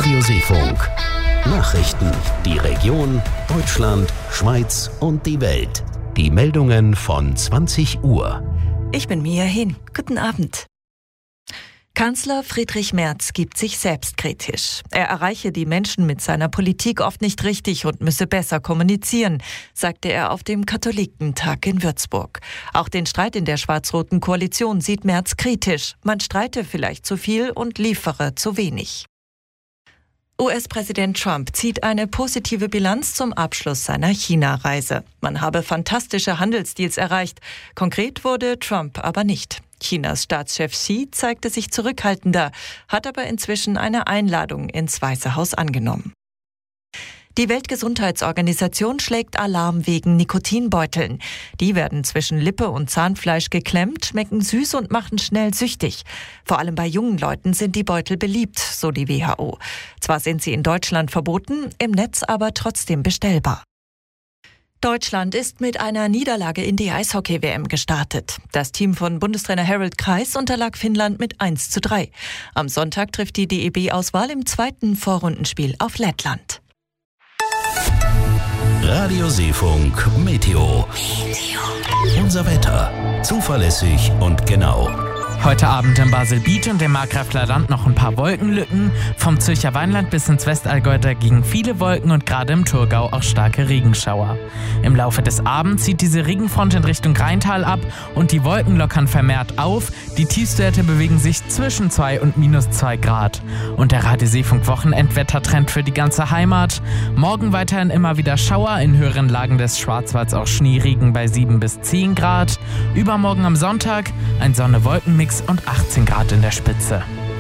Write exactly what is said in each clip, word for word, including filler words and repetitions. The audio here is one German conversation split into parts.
Radio Seefunk. Nachrichten, die Region, Deutschland, Schweiz und die Welt. Die Meldungen von zwanzig Uhr. Ich bin Mia Hin. Guten Abend. Kanzler Friedrich Merz gibt sich selbstkritisch. Er erreiche die Menschen mit seiner Politik oft nicht richtig und müsse besser kommunizieren, sagte er auf dem Katholikentag in Würzburg. Auch den Streit in der schwarz-roten Koalition sieht Merz kritisch. Man streite vielleicht zu viel und liefere zu wenig. U S-Präsident Trump zieht eine positive Bilanz zum Abschluss seiner China-Reise. Man habe fantastische Handelsdeals erreicht. Konkret wurde Trump aber nicht. Chinas Staatschef Xi zeigte sich zurückhaltender, hat aber inzwischen eine Einladung ins Weiße Haus angenommen. Die Weltgesundheitsorganisation schlägt Alarm wegen Nikotinbeuteln. Die werden zwischen Lippe und Zahnfleisch geklemmt, schmecken süß und machen schnell süchtig. Vor allem bei jungen Leuten sind die Beutel beliebt, so die W H O. Zwar sind sie in Deutschland verboten, im Netz aber trotzdem bestellbar. Deutschland ist mit einer Niederlage in die Eishockey-W M gestartet. Das Team von Bundestrainer Harald Kreis unterlag Finnland mit eins zu drei. Am Sonntag trifft die D E B-Auswahl im zweiten Vorrundenspiel auf Lettland. Radio Seefunk Meteo. Unser Wetter. Zuverlässig und genau. Heute Abend in Basel-Biet und im Markgräfler Land noch ein paar Wolkenlücken. Vom Zürcher Weinland bis ins Westallgäu dagegen viele Wolken und gerade im Thurgau auch starke Regenschauer. Im Laufe des Abends zieht diese Regenfront in Richtung Rheintal ab und die Wolken lockern vermehrt auf. Die Tiefstwerte bewegen sich zwischen zwei und minus zwei Grad. Und der Radio Seefunk Wochenendwettertrend für die ganze Heimat. Morgen weiterhin immer wieder Schauer, in höheren Lagen des Schwarzwalds auch Schneeregen bei sieben bis zehn Grad. Übermorgen am Sonntag ein Sonne-Wolken-Mix und achtzehn Grad in der Spitze.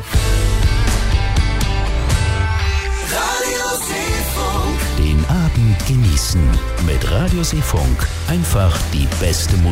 Radio Seefunk. Den Abend genießen mit Radio Seefunk. Einfach die beste Musik.